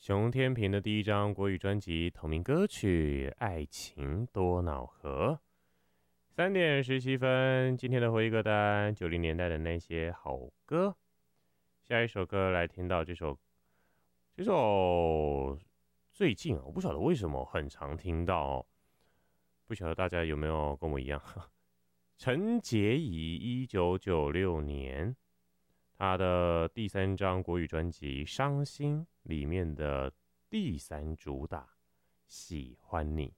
熊天平的第一张国语专辑同名歌曲《爱情多瑙河》。3:17，今天的回忆歌单，90年代的那些好歌。下一首歌来听到这首最近我不晓得为什么很常听到不晓得大家有没有跟我一样？陈洁仪1996年他的第3张国语专辑《伤心》里面的第3主打《喜欢你》。